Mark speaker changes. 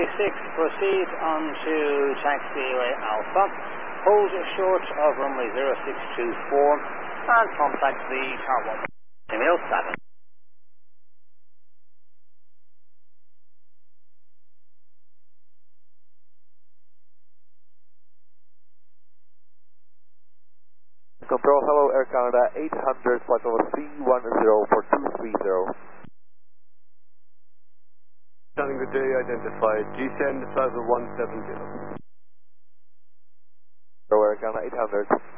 Speaker 1: proceed on to taxiway Alpha, hold short of runway 0624 and contact the Tower 1 email 7.
Speaker 2: Control, hello Air Canada 800, flight level C10 for 230.
Speaker 3: Standing good day, identified GSend 5170.
Speaker 2: Hello Air Canada 800.